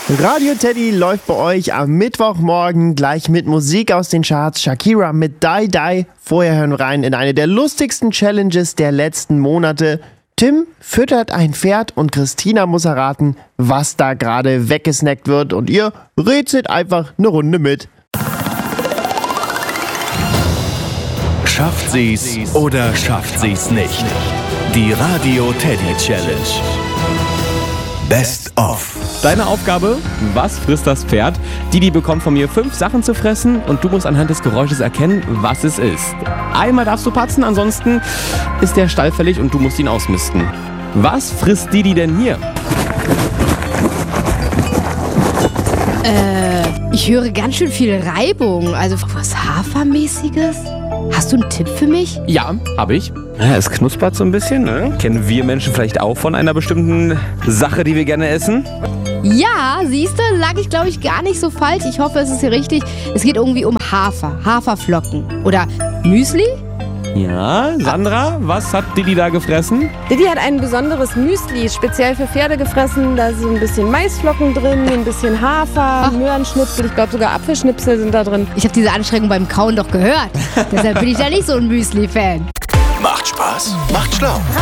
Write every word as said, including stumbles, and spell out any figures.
Radio Teddy läuft bei euch am Mittwochmorgen gleich mit Musik aus den Charts. Shakira mit Die Die. Vorher hören wir rein in eine der lustigsten Challenges der letzten Monate. Tim füttert ein Pferd und Christina muss erraten, was da gerade weggesnackt wird. Und ihr rätselt einfach eine Runde mit. Schafft sie's oder schafft sie's nicht? Die Radio Teddy Challenge. Best of. Deine Aufgabe, was frisst das Pferd? Didi bekommt von mir fünf Sachen zu fressen und du musst anhand des Geräusches erkennen, was es ist. Einmal darfst du patzen, ansonsten ist der Stall fällig und du musst ihn ausmisten. Was frisst Didi denn hier? Äh, ich höre ganz schön viel Reibung. Also was Hafermäßiges? Hast du einen Tipp für mich? Ja, habe ich. Ja, es knuspert so ein bisschen, ne? Kennen wir Menschen vielleicht auch von einer bestimmten Sache, die wir gerne essen? Ja, siehst du, lag ich glaube ich gar nicht so falsch. Ich hoffe, es ist hier richtig. Es geht irgendwie um Hafer, Haferflocken. Oder Müsli? Ja, Sandra, was hat Didi da gefressen? Didi hat ein besonderes Müsli, speziell für Pferde gefressen. Da sind ein bisschen Maisflocken drin, ein bisschen Hafer, Möhrenschnipsel, ich glaube sogar Apfelschnipsel sind da drin. Ich habe diese Anstrengung beim Kauen doch gehört. Deshalb bin ich ja nicht so ein Müsli-Fan. Macht Spaß, macht schlau.